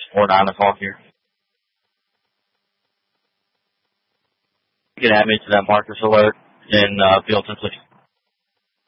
4-9 o'clock here. You can add me to that Marcus alert in Field 1060.